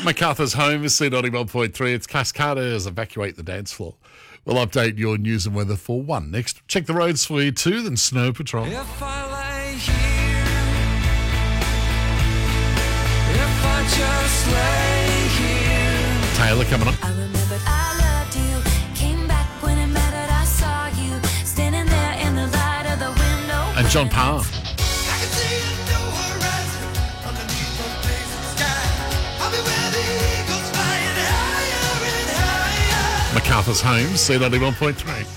MacArthur's home is C91.3. It's Cascada's Evacuate the Dance Floor. We'll update your news and weather for 1. Next, check the roads for you 2, then Snow Patrol. If I lay here, if I just lay here. Taylor coming up. I remembered I loved you. Came back when it mattered. I saw you standing there in the light of the window. And John Parr. I can see a new horizon underneath the blazing sky. I'll be where the eagles flying higher and higher. MacArthur's home, C91.3.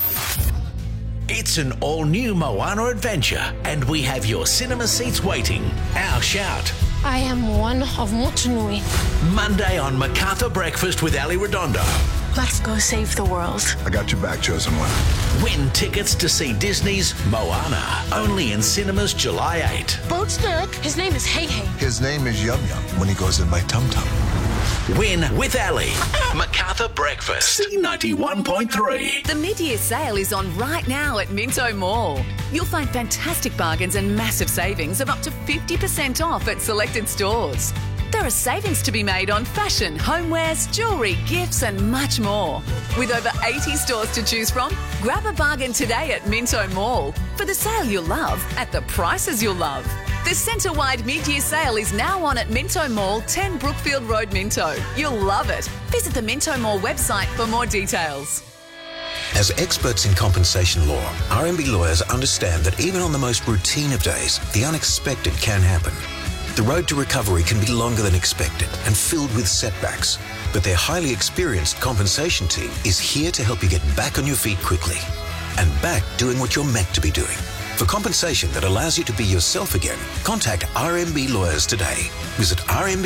It's an all-new Moana adventure, and we have your cinema seats waiting. Our shout. I am one of Motunui. Monday on MacArthur Breakfast with Ali Redondo. Let's go save the world. I got your back, Chosen One. Win tickets to see Disney's Moana, only in cinemas July 8. Boat's Dirk. His name is Hey Hey. His name is Yum Yum when he goes in my tum-tum. Win with Ali. MacArthur Breakfast. C91.3. The mid-year sale is on right now at Minto Mall. You'll find fantastic bargains and massive savings of up to 50% off at selected stores. There are savings to be made on fashion, homewares, jewellery, gifts and much more. With over 80 stores to choose from, grab a bargain today at Minto Mall for the sale you'll love at the prices you'll love. The centre-wide mid-year sale is now on at Minto Mall, 10 Brookfield Road, Minto. You'll love it. Visit the Minto Mall website for more details. As experts in compensation law, RMB lawyers understand that even on the most routine of days, the unexpected can happen. The road to recovery can be longer than expected and filled with setbacks, but their highly experienced compensation team is here to help you get back on your feet quickly and back doing what you're meant to be doing. For compensation that allows you to be yourself again, contact RMB Lawyers today. Visit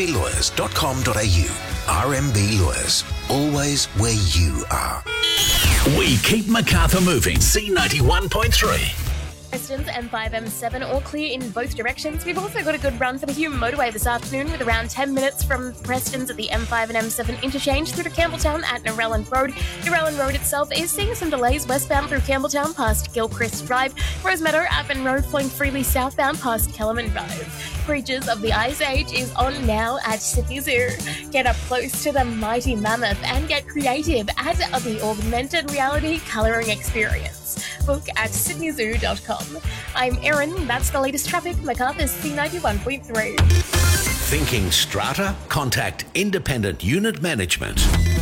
rmblawyers.com.au. RMB Lawyers, always where you are. We keep MacArthur moving. C91.3. Prestons M5, M7 all clear in both directions. We've also got a good run for the Hume motorway this afternoon with around 10 minutes from Prestons at the M5 and M7 interchange through to Campbelltown at Narellan Road. Narellan Road itself is seeing some delays westbound through Campbelltown past Gilchrist Drive. Rosemeadow, Appin Road flowing freely southbound past Kellerman Drive. Creatures of the Ice Age is on now at Sydney Zoo. Get up close to the mighty mammoth and get creative at the augmented reality colouring experience. Book at sydneyzoo.com. I'm Erin. That's the latest traffic. MacArthur's C91.3. Thinking strata? Contact Independent Unit Management.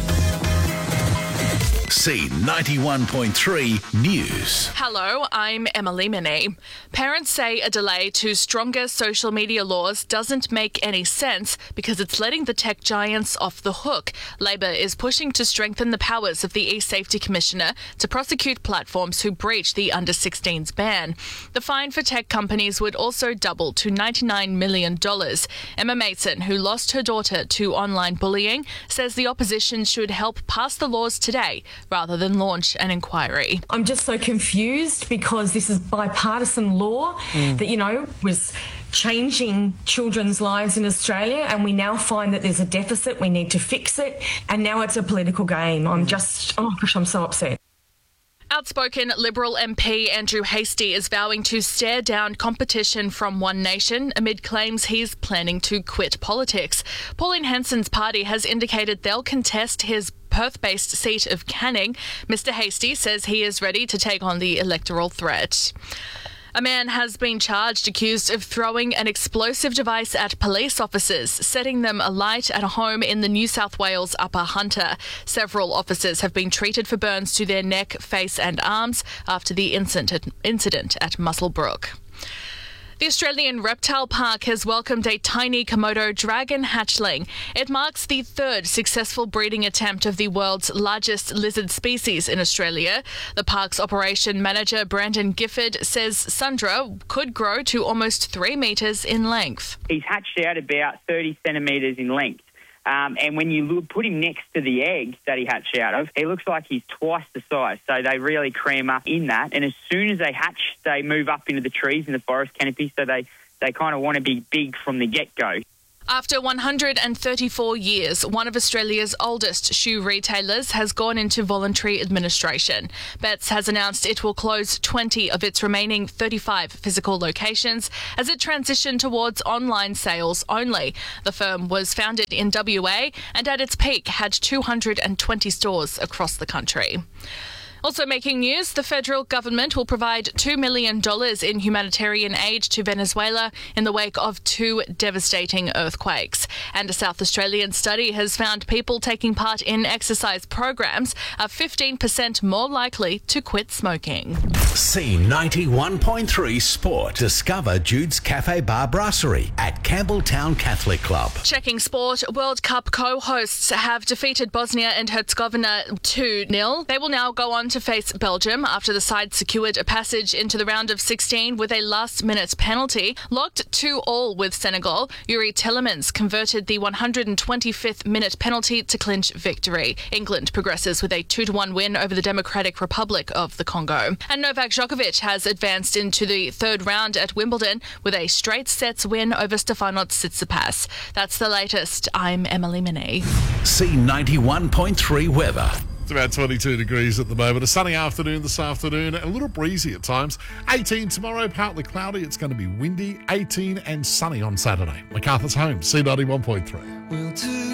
C91.3 News. Hello, I'm Emily Minnie. Parents say a delay to stronger social media laws doesn't make any sense because it's letting the tech giants off the hook. Labor is pushing to strengthen the powers of the e-Safety Commissioner to prosecute platforms who breach the under-16s ban. The fine for tech companies would also double to $99 million. Emma Mason, who lost her daughter to online bullying, says the opposition should help pass the laws today rather than launch an inquiry. I'm just so confused because this is bipartisan law that, was changing children's lives in Australia, and we now find that there's a deficit, we need to fix it, and now it's a political game. I'm so upset. Outspoken Liberal MP Andrew Hastie is vowing to stare down competition from One Nation amid claims he's planning to quit politics. Pauline Hanson's party has indicated they'll contest his Perth-based seat of Canning. Mr Hastie says he is ready to take on the electoral threat. A man has been charged accused of throwing an explosive device at police officers, setting them alight at a home in the New South Wales Upper Hunter. Several officers have been treated for burns to their neck, face and arms after the incident at Muswellbrook. The Australian Reptile Park has welcomed a tiny Komodo dragon hatchling. It marks the third successful breeding attempt of the world's largest lizard species in Australia. The park's operation manager, Brandon Gifford, says Sundra could grow to almost 3 metres in length. He's hatched out about 30 centimetres in length. And when you put him next to the egg that he hatched out of, he looks like he's twice the size. So they really cram up in that. And as soon as they hatch, they move up into the trees in the forest canopy. So they kind of want to be big from the get-go. After 134 years, one of Australia's oldest shoe retailers has gone into voluntary administration. Betts has announced it will close 20 of its remaining 35 physical locations as it transitioned towards online sales only. The firm was founded in WA and at its peak had 220 stores across the country. Also making news, the federal government will provide $2 million in humanitarian aid to Venezuela in the wake of 2 devastating earthquakes. And a South Australian study has found people taking part in exercise programs are 15% more likely to quit smoking. C91.3 Sport. Discover Jude's Cafe Bar Brasserie at Campbelltown Catholic Club. Checking sport, World Cup co-hosts have defeated Bosnia and Herzegovina 2-0. They will now go on to face Belgium after the side secured a passage into the round of 16 with a last-minute penalty. Locked 2-2 with Senegal, Yuri Tillemans converted the 125th minute penalty to clinch victory. England progresses with a 2-1 win over the Democratic Republic of the Congo. And Novak Djokovic has advanced into the third round at Wimbledon with a straight sets win over Stefanos Tsitsipas. That's the latest. I'm Emily Minnie. C91.3 weather. It's about 22 degrees at the moment. A sunny afternoon this afternoon, a little breezy at times. 18 tomorrow, partly cloudy. It's going to be windy. 18 and sunny on Saturday. MacArthur's Home, C91.3.